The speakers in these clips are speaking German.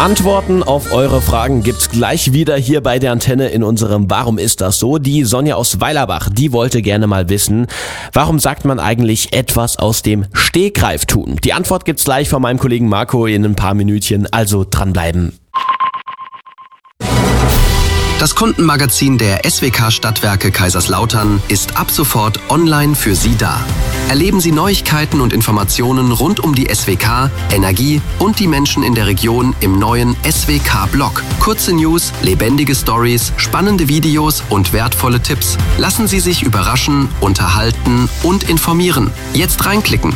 Antworten auf eure Fragen gibt's gleich wieder hier bei der Antenne in unserem Warum ist das so? Die Sonja aus Weilerbach, die wollte gerne mal wissen, warum sagt man eigentlich etwas aus dem Stegreif tun? Die Antwort gibt's gleich von meinem Kollegen Marco in ein paar Minütchen, also dranbleiben. Das Kundenmagazin der SWK Stadtwerke Kaiserslautern ist ab sofort online für Sie da. Erleben Sie Neuigkeiten und Informationen rund um die SWK, Energie und die Menschen in der Region im neuen SWK-Blog. Kurze News, lebendige Stories, spannende Videos und wertvolle Tipps. Lassen Sie sich überraschen, unterhalten und informieren. Jetzt reinklicken.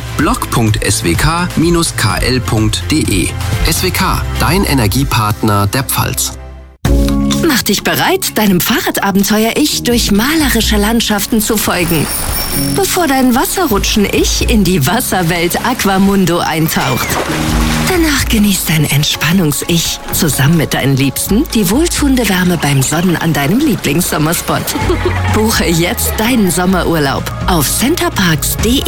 blog.swk-kl.de. SWK, dein Energiepartner der Pfalz. Mach dich bereit, deinem Fahrradabenteuer-Ich durch malerische Landschaften zu folgen, bevor dein Wasserrutschen-Ich in die Wasserwelt Aquamundo eintaucht. Danach genießt dein Entspannungs-Ich zusammen mit deinen Liebsten die wohltuende Wärme beim Sonnen an deinem Lieblingssommerspot. Buche jetzt deinen Sommerurlaub auf centerparks.de.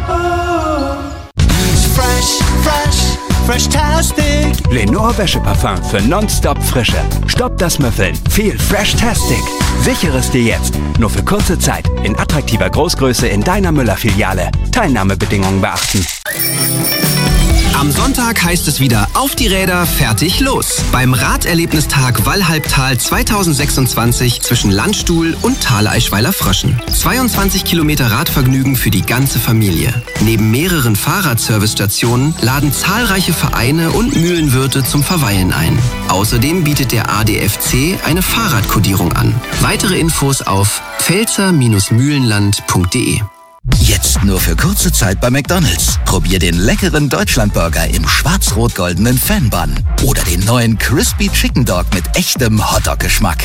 Fresh-tastic. Lenore Wäscheparfum für nonstop Frische. Stopp das Müffeln. Viel Fresh-tastic. Sichere es dir jetzt. Nur für kurze Zeit. In attraktiver Großgröße in deiner Müller-Filiale. Teilnahmebedingungen beachten. Am Sonntag heißt es wieder auf die Räder, fertig, los. Beim Raderlebnistag Wallhalbtal 2026 zwischen Landstuhl und Thaleischweiler-Fröschen. 22 Kilometer Radvergnügen für die ganze Familie. Neben mehreren Fahrradservicestationen laden zahlreiche Vereine und Mühlenwirte zum Verweilen ein. Außerdem bietet der ADFC eine Fahrradkodierung an. Weitere Infos auf pfälzer-mühlenland.de. Jetzt nur für kurze Zeit bei McDonald's. Probier den leckeren Deutschlandburger im schwarz-rot-goldenen Fanbun oder den neuen Crispy Chicken Dog mit echtem Hotdog-Geschmack.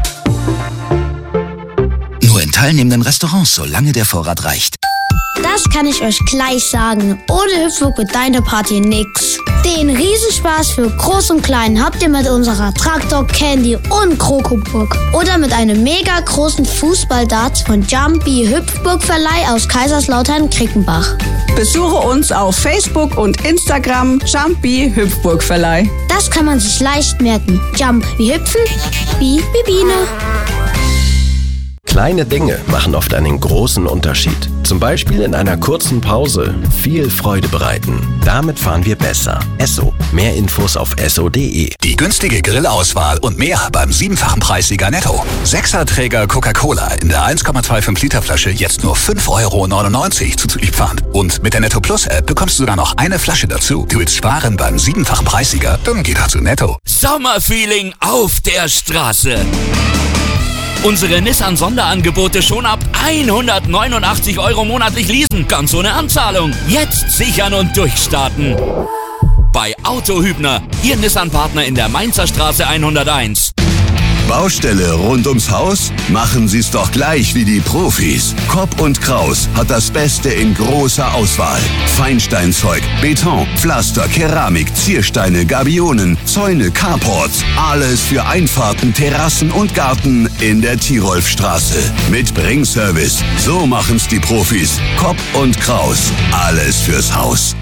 Nur in teilnehmenden Restaurants, solange der Vorrat reicht. Das kann ich euch gleich sagen. Ohne Hüpfburg wird deine Party nix. Den Riesenspaß für Groß und Klein habt ihr mit unserer Traktor, Candy und Krokoburg. Oder mit einem mega großen Fußballdarts von Jumpy Hüpfburg Verleih aus Kaiserslautern-Krickenbach. Besuche uns auf Facebook und Instagram Jumpy Hüpfburg Verleih. Das kann man sich leicht merken. Jump wie hüpfen, wie Bibine. Kleine Dinge machen oft einen großen Unterschied. Zum Beispiel in einer kurzen Pause viel Freude bereiten. Damit fahren wir besser. Esso. Mehr Infos auf esso.de. Die günstige Grillauswahl und mehr beim 7-fachen Preissieger Netto. 6er-Träger Coca-Cola in der 1,25 Liter Flasche jetzt nur 5,99 € zuzüglich Pfand. Und mit der Netto Plus App bekommst du sogar noch eine Flasche dazu. Du willst sparen beim 7-fachen Preissieger? Dann geh doch zu Netto. Sommerfeeling auf der Straße. Unsere Nissan-Sonderangebote schon ab 189 € monatlich leasen, ganz ohne Anzahlung. Jetzt sichern und durchstarten. Bei Autohübner, Ihr Nissan-Partner in der Mainzer Straße 101. Baustelle rund ums Haus? Machen Sie's doch gleich wie die Profis. Kopp und Kraus hat das Beste in großer Auswahl. Feinsteinzeug, Beton, Pflaster, Keramik, Ziersteine, Gabionen, Zäune, Carports. Alles für Einfahrten, Terrassen und Garten in der Tirolfstraße. Mit Bringservice. So machen's die Profis. Kopp und Kraus. Alles fürs Haus.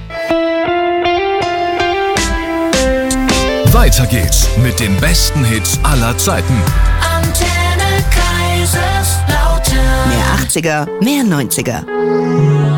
Weiter geht's mit den besten Hits aller Zeiten. Antenne Kaiserslautern. Mehr 80er, mehr 90er.